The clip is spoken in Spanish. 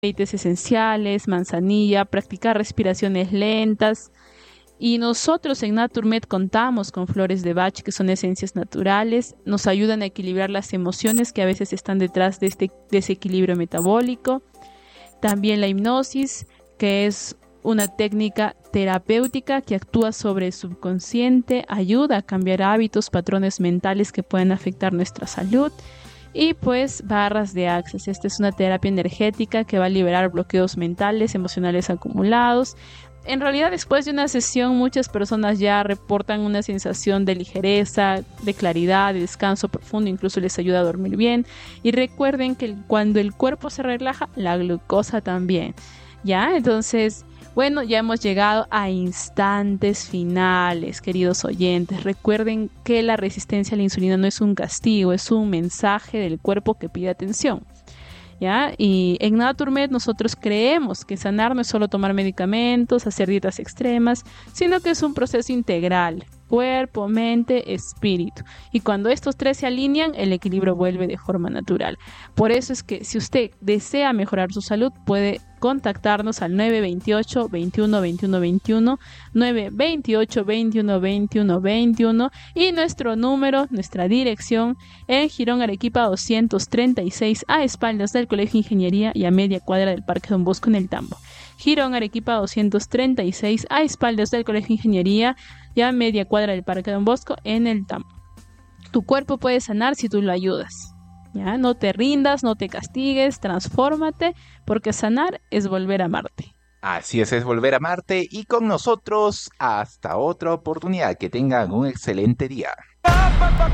aceites esenciales, manzanilla, practicar respiraciones lentas. Y nosotros en Naturmed contamos con flores de Bach, que son esencias naturales, nos ayudan a equilibrar las emociones que a veces están detrás de este desequilibrio metabólico. También la hipnosis, que es una técnica terapéutica que actúa sobre el subconsciente, ayuda a cambiar hábitos, patrones mentales que pueden afectar nuestra salud. Y pues barras de Access, esta es una terapia energética que va a liberar bloqueos mentales, emocionales acumulados. En realidad, después de una sesión, muchas personas ya reportan una sensación de ligereza, de claridad, de descanso profundo, incluso les ayuda a dormir bien. Y recuerden que cuando el cuerpo se relaja, la glucosa también. ¿Ya? Entonces, bueno, ya hemos llegado a instantes finales, queridos oyentes. Recuerden que la resistencia a la insulina no es un castigo, es un mensaje del cuerpo que pide atención. ¿Ya? Y en Naturmed nosotros creemos que sanar no es solo tomar medicamentos, hacer dietas extremas, sino que es un proceso integral, cuerpo, mente, espíritu. Y cuando estos tres se alinean, el equilibrio vuelve de forma natural. Por eso es que si usted desea mejorar su salud, puede contactarnos al 928 21 21 21, 928 21 21 21 y nuestro número, nuestra dirección en Girón Arequipa 236, a espaldas del Colegio de Ingeniería y a media cuadra del Parque Don Bosco en el Tambo. Girón Arequipa 236, a espaldas del Colegio de Ingeniería y a media cuadra del Parque Don Bosco en el Tambo. Tu cuerpo puede sanar si tú lo ayudas. ¿Ya? No te rindas, no te castigues, transfórmate, porque sanar es volver a amarte. Así es volver a Marte y con nosotros hasta otra oportunidad. Que tengan un excelente día.